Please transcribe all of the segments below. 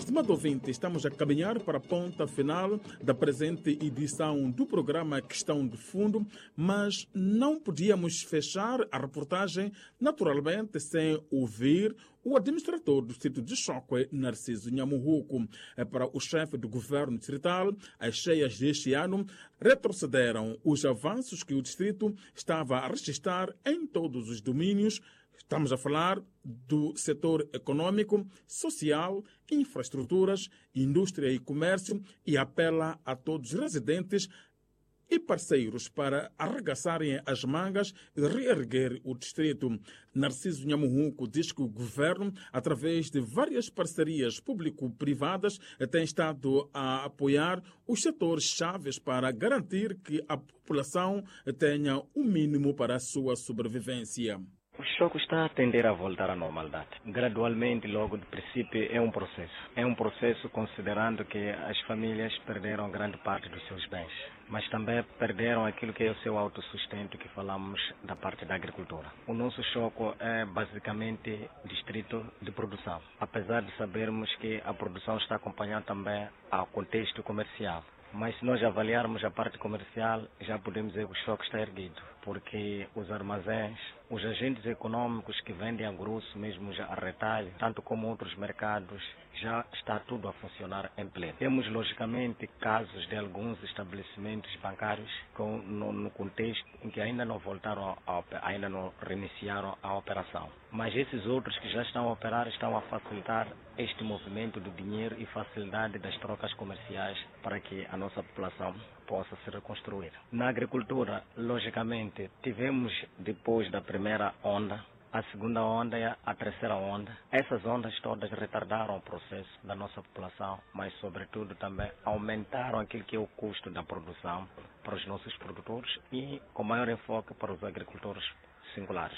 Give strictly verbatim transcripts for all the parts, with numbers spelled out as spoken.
Estimado ouvinte, estamos a caminhar para a ponta final da presente edição do programa Questão de Fundo, mas não podíamos fechar a reportagem naturalmente sem ouvir o administrador do distrito de Chokwe, Narciso Nhamuhuku. Para o chefe do governo distrital, as cheias deste ano retrocederam os avanços que o distrito estava a registrar em todos os domínios. Estamos a falar do setor econômico, social, infraestruturas, indústria e comércio e apela a todos os residentes e parceiros para arregaçarem as mangas e reerguer o distrito. Narciso Nhamuhuku diz que o governo, através de várias parcerias público-privadas, tem estado a apoiar os setores chaves para garantir que a população tenha o mínimo para a sua sobrevivência. O choque está a tender a voltar à normalidade. Gradualmente, logo de princípio, é um processo. É um processo considerando que as famílias perderam grande parte dos seus bens, mas também perderam aquilo que é o seu autossustento, que falamos da parte da agricultura. O nosso choque é basicamente distrito de produção, apesar de sabermos que a produção está acompanhada também ao contexto comercial. Mas se nós avaliarmos a parte comercial, já podemos dizer que o choque está erguido, porque os armazéns, os agentes econômicos que vendem a grosso, mesmo já a retalho, tanto como outros mercados, já está tudo a funcionar em pleno. Temos, logicamente, casos de alguns estabelecimentos bancários com, no, no contexto em que ainda não voltaram, a, ainda não reiniciaram a operação. Mas esses outros que já estão a operar estão a facilitar este movimento do dinheiro e facilidade das trocas comerciais para que a nossa população possa se reconstruir. Na agricultura, logicamente, tivemos, depois da primeira onda, a segunda onda e a terceira onda. Essas ondas todas retardaram o processo da nossa população, mas, sobretudo, também aumentaram aquilo que é o custo da produção para os nossos produtores e com maior enfoque para os agricultores singulares.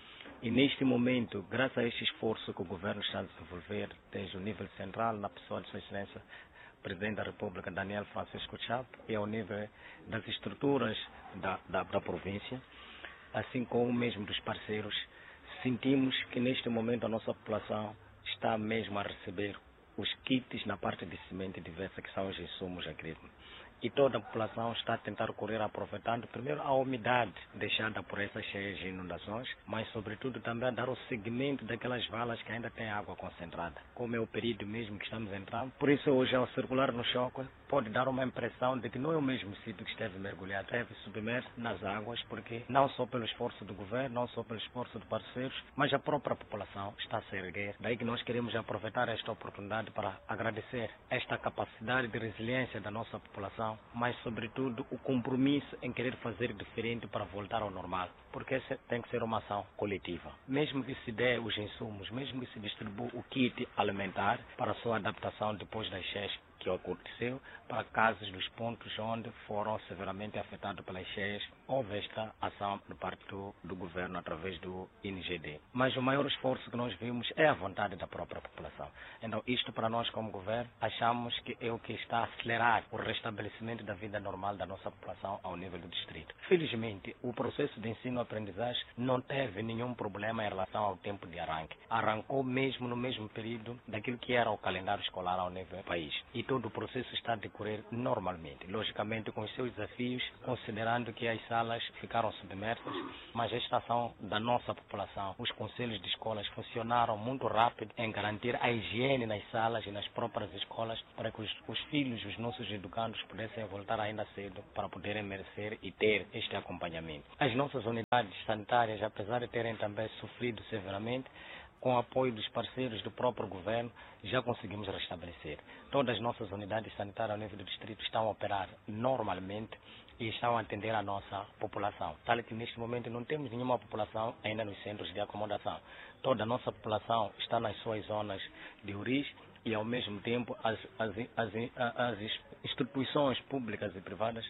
E neste momento, graças a este esforço que o governo está a desenvolver desde o nível central, na pessoa de Sua Excelência Presidente da República, Daniel Francisco Chapo, e ao nível das estruturas da, da, da província, assim como mesmo dos parceiros, sentimos que neste momento a nossa população está mesmo a receber os kits na parte de semente diversa, que são os insumos agrícolas. E toda a população está a tentar correr aproveitando primeiro a umidade deixada por essas cheias de inundações, mas sobretudo também a dar o seguimento daquelas valas que ainda têm água concentrada, como é o período mesmo que estamos entrando. Por isso hoje, ao circular no choque, pode dar uma impressão de que não é o mesmo sítio que esteve mergulhado, esteve submerso nas águas, porque não só pelo esforço do governo, não só pelo esforço de parceiros, mas a própria população está a se erguer. Daí que nós queremos aproveitar esta oportunidade para agradecer esta capacidade de resiliência da nossa população, mas sobretudo o compromisso em querer fazer diferente para voltar ao normal, porque essa tem que ser uma ação coletiva. Mesmo que se dê os insumos, mesmo que se distribua o kit alimentar para a sua adaptação depois das cheias que aconteceu, para casos dos pontos onde foram severamente afetados pelas cheias, houve esta ação de parte do, do governo através do I N G D. Mas o maior esforço que nós vimos é a vontade da própria população. Então isto para nós como governo, achamos que é o que está a acelerar o restabelecimento da vida normal da nossa população ao nível do distrito. Felizmente, o processo de ensino-aprendizagem não teve nenhum problema em relação ao tempo de arranque. Arrancou mesmo no mesmo período daquilo que era o calendário escolar ao nível do país. E todo o processo está a decorrer normalmente, logicamente com os seus desafios, considerando que as salas ficaram submersas, mas a estação da nossa população, os conselhos de escolas funcionaram muito rápido em garantir a higiene nas salas e nas próprias escolas para que os, os filhos, os nossos educandos pudessem voltar ainda cedo para poderem merecer e ter este acompanhamento. As nossas unidades sanitárias, apesar de terem também sofrido severamente, com o apoio dos parceiros do próprio governo, já conseguimos restabelecer. Todas as nossas unidades sanitárias ao nível do distrito estão a operar normalmente e estão a atender a nossa população. Tal que neste momento não temos nenhuma população ainda nos centros de acomodação. Toda a nossa população está nas suas zonas de origem e, ao mesmo tempo, as, as, as, as instituições públicas e privadas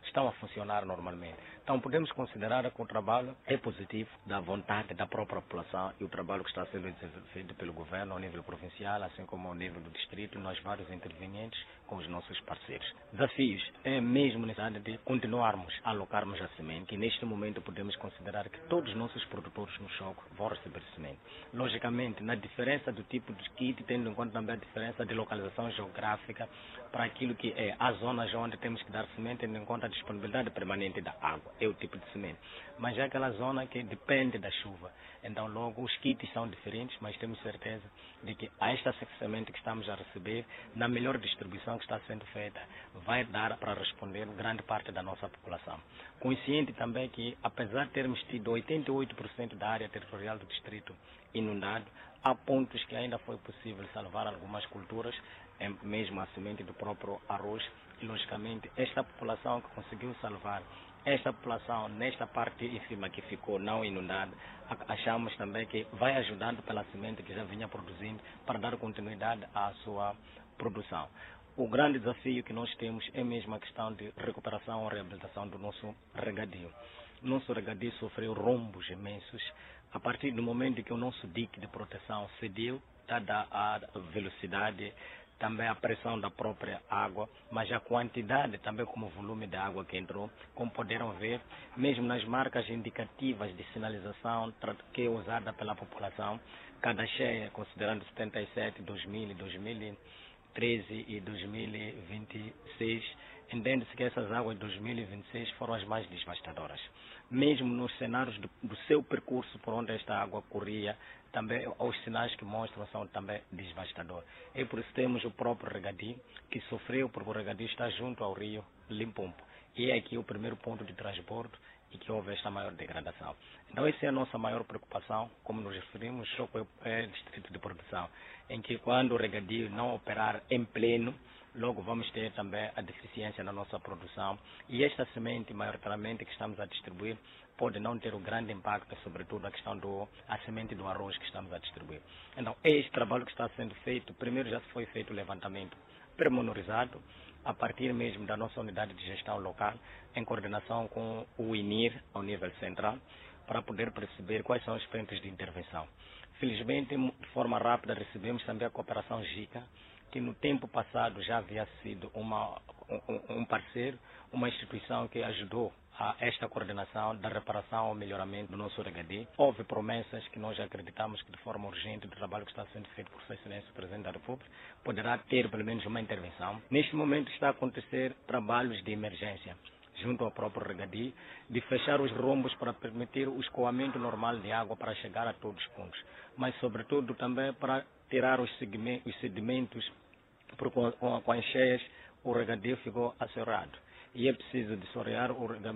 estão a funcionar normalmente. Então podemos considerar que o trabalho é positivo, da vontade da própria população e o trabalho que está sendo desenvolvido pelo governo ao nível provincial, assim como ao nível do distrito, nós vários intervenientes com os nossos parceiros. Desafios é mesmo necessário de continuarmos a alocarmos a semente e neste momento podemos considerar que todos os nossos produtores no choque vão receber semente. Logicamente, na diferença do tipo de kit, tendo em conta também a diferença de localização geográfica para aquilo que é as zonas onde temos que dar semente, tendo em conta a disponibilidade permanente da água, é o tipo de semente. Mas é aquela zona que depende da chuva. Então, logo, os kits são diferentes, mas temos certeza de que a esta semente que estamos a receber, na melhor distribuição que está sendo feita, vai dar para responder grande parte da nossa população. Consciente também que, apesar de termos tido oitenta e oito por cento da área territorial do distrito inundado, há pontos que ainda foi possível salvar algumas culturas, mesmo a semente do próprio arroz, e logicamente esta população que conseguiu salvar esta população nesta parte em cima que ficou não inundada, achamos também que vai ajudando pela semente que já vinha produzindo para dar continuidade à sua produção. O grande desafio que nós temos é mesmo a questão de recuperação ou reabilitação do nosso regadio. O nosso regadio sofreu rombos imensos a partir do momento que o nosso dique de proteção cedeu, dada a velocidade, também a pressão da própria água, mas a quantidade também como o volume de água que entrou, como poderão ver, mesmo nas marcas indicativas de sinalização que é usada pela população, cada cheia, considerando setenta e sete, dois mil, dois mil e treze e dois mil e vinte e seis, entende-se que essas águas de dois mil e vinte e seis foram as mais devastadoras. Mesmo nos cenários do, do seu percurso por onde esta água corria, também os sinais que mostram são também devastadores. E por isso temos o próprio regadio, que sofreu porque o regadio está junto ao rio Limpopo. E é aqui o primeiro ponto de transbordo e que houve esta maior degradação. Então essa é a nossa maior preocupação, como nos referimos, Choco é distrito de produção, em que quando o regadio não operar em pleno, logo vamos ter também a deficiência na nossa produção e esta semente, maioritariamente, que estamos a distribuir, pode não ter um grande impacto, sobretudo a questão do a semente do arroz que estamos a distribuir. Então, é este trabalho que está sendo feito. Primeiro já foi feito o levantamento pormenorizado, a partir mesmo da nossa unidade de gestão local, em coordenação com o I N I R, ao nível central, para poder perceber quais são os frentes de intervenção. Felizmente, de forma rápida, recebemos também a cooperação JICA, que no tempo passado já havia sido uma, um, um parceiro, uma instituição que ajudou a esta coordenação da reparação ou melhoramento do nosso regadio. Houve promessas que nós acreditamos que de forma urgente o trabalho que está sendo feito por Sua Excelência o Presidente da República poderá ter pelo menos uma intervenção. Neste momento está a acontecer trabalhos de emergência junto ao próprio regadio, de fechar os rombos para permitir o escoamento normal de água para chegar a todos os pontos, mas sobretudo também para tirar os sedimentos, porque com as cheias o regadio ficou assoreado. E é preciso dessorear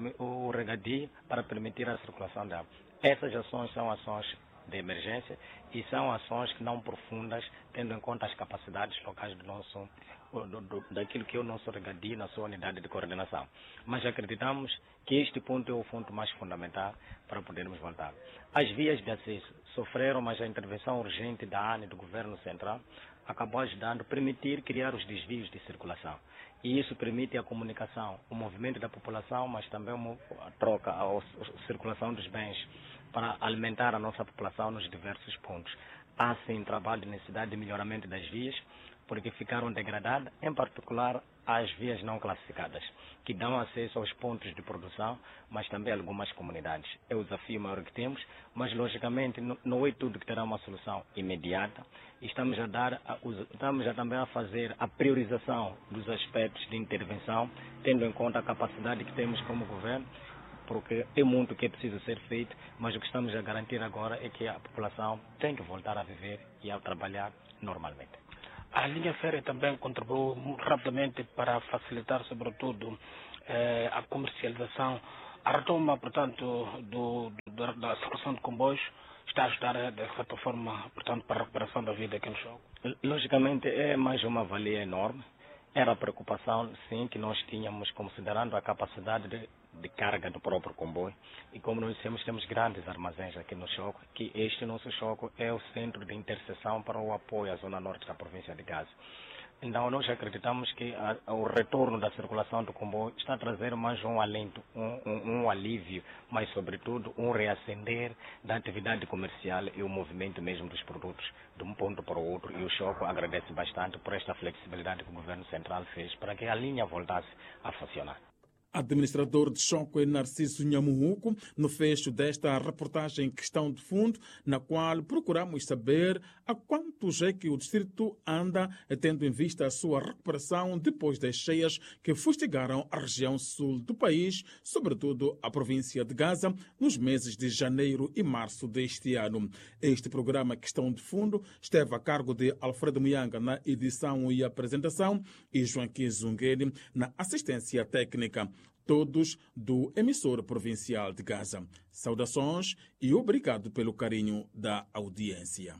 o regadio para permitir a circulação de água. Essas ações são ações de emergência e são ações que não profundas, tendo em conta as capacidades locais do nosso, do, do, daquilo que é o nosso regadio na sua unidade de coordenação. Mas acreditamos que este ponto é o ponto mais fundamental para podermos voltar. As vias de acesso sofreram, mas a intervenção urgente da A N E, do Governo Central, acabou ajudando a permitir criar os desvios de circulação. E isso permite a comunicação, o movimento da população, mas também a troca, a, a circulação dos bens para alimentar a nossa população nos diversos pontos. Há sim trabalho de necessidade de melhoramento das vias, porque ficaram degradadas, em particular as vias não classificadas, que dão acesso aos pontos de produção, mas também a algumas comunidades. É o desafio maior que temos, mas logicamente não é tudo que terá uma solução imediata. Estamos a dar, estamos a também a fazer a priorização dos aspectos de intervenção, tendo em conta a capacidade que temos como governo, porque é muito que é preciso ser feito, mas o que estamos a garantir agora é que a população tem que voltar a viver e a trabalhar normalmente. A linha férrea também contribuiu rapidamente para facilitar, sobretudo, eh, a comercialização. A retoma, portanto, do, do, da circulação de comboios está a ajudar, de certa forma, portanto, para a recuperação da vida aqui no jogo. Logicamente, é mais uma valia enorme. Era a preocupação, sim, que nós tínhamos, considerando a capacidade de, de carga do próprio comboio. E como nós dissemos, temos grandes armazéns aqui no Choco, que este nosso Choco é o centro de interseção para o apoio à zona norte da província de Gaza. Então, nós acreditamos que a, a, o retorno da circulação do comboio está a trazer mais um alento, um, um, um alívio, mas, sobretudo, um reacender da atividade comercial e o movimento mesmo dos produtos de um ponto para o outro. E o Choco agradece bastante por esta flexibilidade que o Governo Central fez para que a linha voltasse a funcionar. Administrador de Choco é Narciso Nhamuhuco, no fecho desta reportagem Questão de Fundo, na qual procuramos saber a quantos é que o distrito anda, tendo em vista a sua recuperação depois das cheias que fustigaram a região sul do país, sobretudo a província de Gaza, nos meses de janeiro e março deste ano. Este programa Questão de Fundo esteve a cargo de Alfredo Muyanga na edição e apresentação e Joaquim Zungueli na assistência técnica. Todos do emissor provincial de Gaza. Saudações e obrigado pelo carinho da audiência.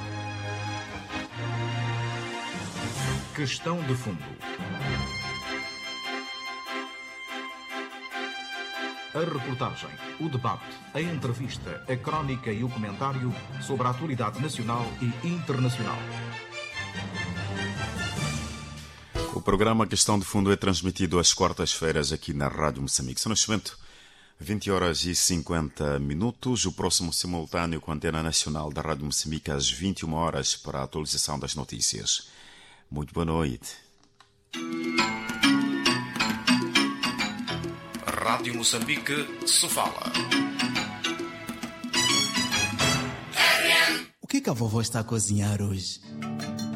Questão de Fundo. A reportagem, o debate, a entrevista, a crónica e o comentário sobre a atualidade nacional e internacional. O programa Questão de Fundo é transmitido às quartas-feiras aqui na Rádio Moçambique. São neste momento vinte horas e cinquenta minutos. O próximo simultâneo com a Antena Nacional da Rádio Moçambique às vinte e uma horas para a atualização das notícias. Muito boa noite. Rádio Moçambique se fala. O que, que a vovó está a cozinhar hoje?